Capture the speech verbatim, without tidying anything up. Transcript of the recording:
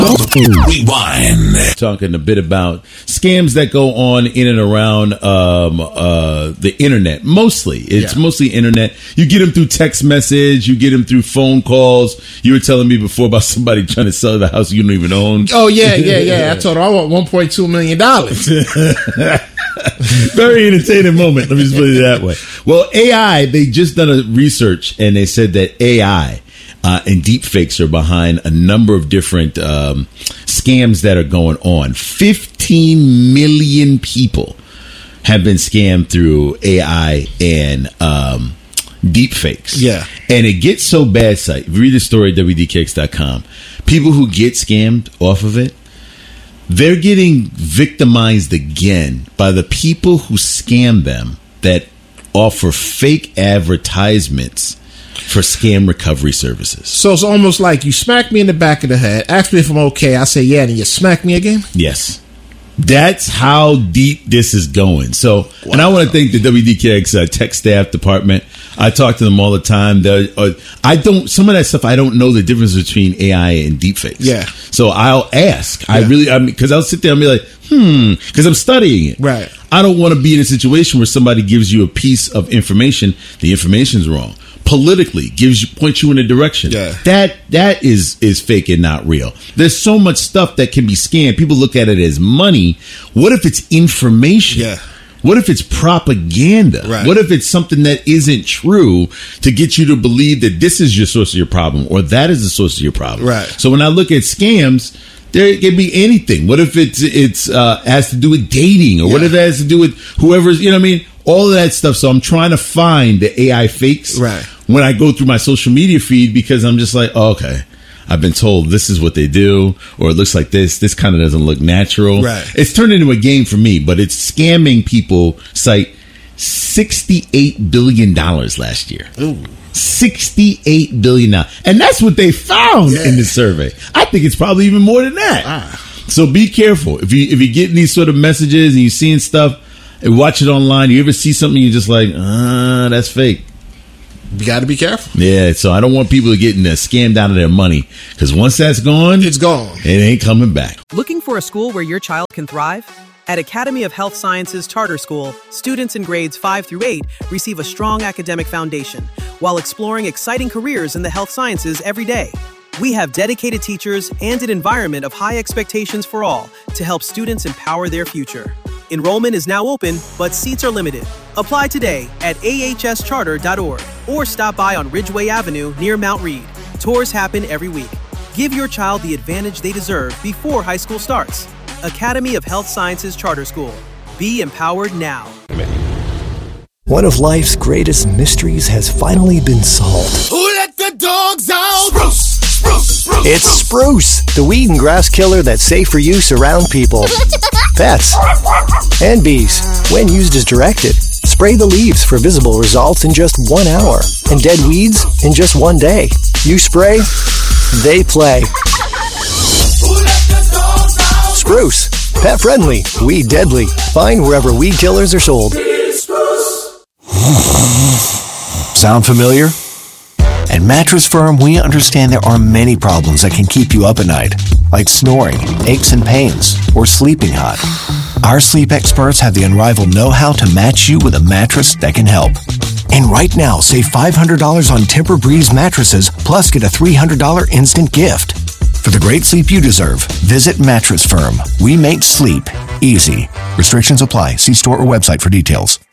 Rewind. Talking a bit about scams that go on in and around um, uh, the internet. Mostly. It's yeah. mostly internet. You get them through text message. You get them through phone calls. You were telling me before about somebody trying to sell the house you don't even own. Oh, yeah, yeah, yeah. I told her I want one point two million dollars. Very entertaining moment. Let me just put it that way. Well, A I, they just done a research and they said that A I Uh, and deepfakes are behind a number of different um, scams that are going on. fifteen million people have been scammed through A I and um, deepfakes. Yeah. And it gets so bad, site. If you read the story at W D K X dot com. People who get scammed off of it, they're getting victimized again by the people who scam them that offer fake advertisements for scam recovery services. So it's almost like you smack me in the back of the head, ask me if I'm okay, I say yeah, and you smack me again? Yes. That's how deep this is going. So, wow. And I want to thank the W D K X uh, tech staff department. I talk to them all the time. Uh, I don't, some of that stuff, I don't know the difference between A I and deepfakes. Yeah. So I'll ask. Yeah. I really, I mean, because I'll sit there and be like, hmm, because I'm studying it. Right. I don't want to be in a situation where somebody gives you a piece of information, the information's wrong. Politically gives you, points you in a direction. Yeah. That that is is fake and not real. There's so much stuff that can be scammed. People look at it as money. What if it's information? Yeah. What if it's propaganda? Right. What if it's something that isn't true to get you to believe that this is your source of your problem or that is the source of your problem? Right. So when I look at scams, there can be anything. What if it's it's uh, has to do with dating, or yeah. what if it has to do with whoever's, you know what I mean? All of that stuff. So I'm trying to find the A I fakes right. when I go through my social media feed, because I'm just like, oh, okay, I've been told this is what they do, or it looks like this. This kind of doesn't look natural. Right. It's turned into a game for me, but it's scamming people. Cite sixty-eight billion dollars last year. Ooh. sixty-eight billion dollars. And that's what they found yeah. in this survey. I think it's probably even more than that. Ah. So be careful. If you if you're getting these sort of messages and you're seeing stuff and watch it online, you ever see something you're just like, ah, that's fake. You got to be careful. Yeah, so I don't want people getting uh, scammed out of their money, because once that's gone, it's gone. It ain't coming back. Looking for a school where your child can thrive? At Academy of Health Sciences Charter School, students in grades five through eight receive a strong academic foundation while exploring exciting careers in the health sciences every day. We have dedicated teachers and an environment of high expectations for all to help students empower their future. Enrollment is now open, but seats are limited. Apply today at a h s charter dot org or stop by on Ridgeway Avenue near Mount Reed. Tours happen every week. Give your child the advantage they deserve before high school starts. Academy of Health Sciences Charter School. Be empowered now. One of life's greatest mysteries has finally been solved. Who let the dogs out? Spruce, spruce, spruce, it's Spruce, the weed and grass killer that's safe for use around people, pets, and bees. When used as directed, spray the leaves for visible results in just one hour, and dead weeds in just one day. You spray, they play. Spruce, pet friendly, weed deadly. Find wherever weed killers are sold. Sound familiar? At Mattress Firm, we understand there are many problems that can keep you up at night, like snoring, aches and pains, or sleeping hot. Our sleep experts have the unrivaled know-how to match you with a mattress that can help. And right now, save five hundred dollars on Tempur-Breeze mattresses, plus get a three hundred dollars instant gift. For the great sleep you deserve, visit Mattress Firm. We make sleep easy. Restrictions apply. See store or website for details.